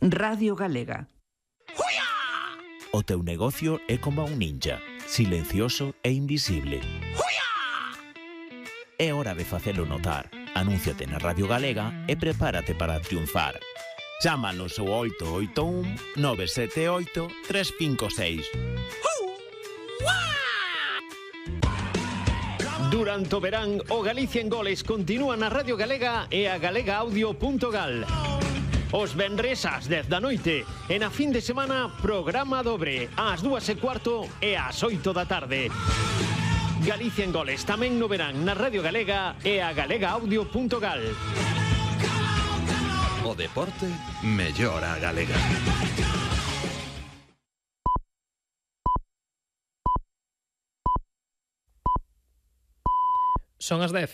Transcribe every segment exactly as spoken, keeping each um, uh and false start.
Radio Galega. O teu negocio é como un ninja, silencioso e invisible. É hora de facelo notar. Anúnciate na Radio Galega e prepárate para triunfar. Chámanos ao oito oito un nove sete oito tres cinco seis. Durante o verán, o Galicia en Goles continúa na Radio Galega e a galegaaudio punto gal. Os venres ás dez da noite e na fin de semana programa dobre ás dúas e cuarto e ás oito da tarde. Galicia en Goles tamén no verán na Radio Galega e a galegaaudio punto gal. O deporte mellora a galega. Son as dez.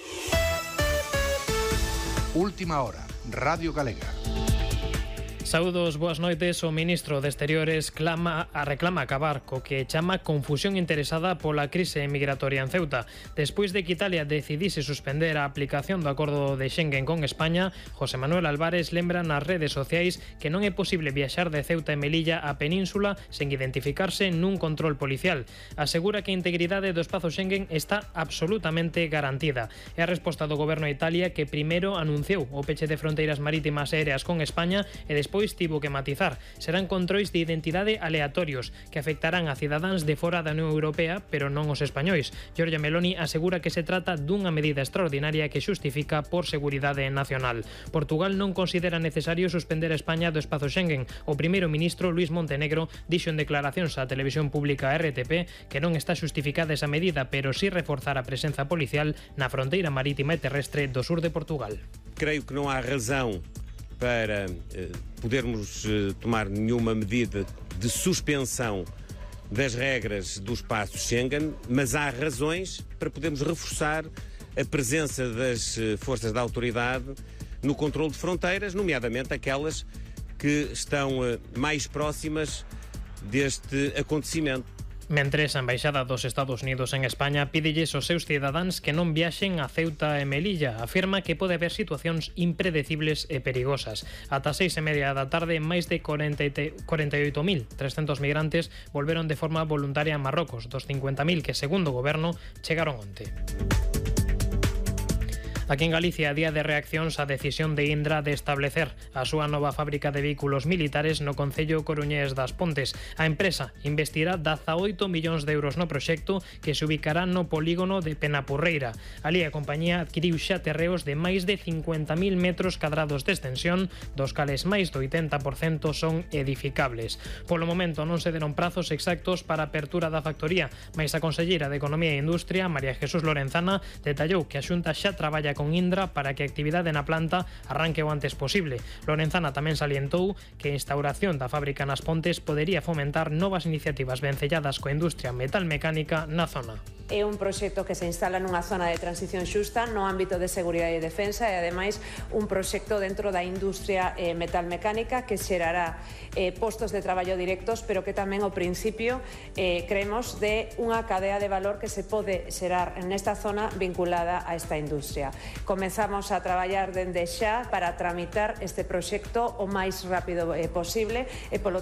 Última hora, Radio Galega. Saúdos, boas noites. O ministro de Exteriores clama a reclama acabar co que chama confusión interesada pola crise migratoria en Ceuta. Despois de que Italia decidise suspender a aplicación do acordo de Schengen con España, José Manuel Álvarez lembra nas redes sociais que non é posible viaxar de Ceuta e Melilla á península sen identificarse nun control policial. Asegura que a integridade do espazo Schengen está absolutamente garantida. É a resposta do goberno de Italia, que primeiro anunciou o peche de fronteiras marítimas e aéreas con España e despois Pois tivo que matizar. Serán controis de identidade aleatorios que afectarán a cidadáns de fora da Unión Europea, pero non os españois. Giorgia Meloni asegura que se trata dunha medida extraordinaria que xustifica por seguridade nacional. Portugal non considera necesario suspender a España do espazo Schengen. O primeiro ministro Luis Montenegro dixo en declaracións á televisión pública R T P que non está xustificada esa medida, pero sí reforzar a presenza policial na fronteira marítima e terrestre do sur de Portugal. Creio que non há razão para eh, podermos eh, tomar nenhuma medida de suspensão das regras do espaço Schengen, mas há razões para podermos reforçar a presença das eh, forças da autoridade no controle de fronteiras, nomeadamente aquelas que estão eh, mais próximas deste acontecimento. Mentres, a Embaixada dos Estados Unidos en España pídelles aos seus cidadáns que non viaxen a Ceuta e Melilla. Afirma que pode haber situacións impredecibles e perigosas. Ata seis e media da tarde, máis de cuarenta e oito mil trescentos migrantes volveron de forma voluntaria a Marrocos, dos cincuenta mil que, segundo o goberno, chegaron onte. Aquí en Galicia, día de reaccións á decisión de Indra de establecer a súa nova fábrica de vehículos militares no concello coruñés das Pontes. A empresa investirá dezaoito millóns de euros no proxecto, que se ubicará no polígono de Penapurreira. Ali a compañía adquiriu xa terreos de máis de cincuenta mil metros cadrados de extensión, dos cales máis do oitenta por cento son edificables. Polo momento non se deron prazos exactos para a apertura da factoría, mais a conselleira de Economía e Industria, María Jesús Lorenzana, detallou que a Xunta xa traballa con Indra para que a actividade na planta arranque o antes posible. Lorenzana tamén salientou que a instauración da fábrica nas Pontes podería fomentar novas iniciativas vencelladas coa industria metalmecánica na zona. É un proxecto que se instala nunha zona de transición xusta no ámbito de seguridade e defensa e ademais un proxecto dentro da industria eh, metalmecánica que xerará eh, postos de traballo directos, pero que tamén ao principio eh, creemos de unha cadea de valor que se pode xerar nesta zona vinculada a esta industria. Comezamos a traballar dende xa para tramitar este proxecto o máis rápido eh, posible e polo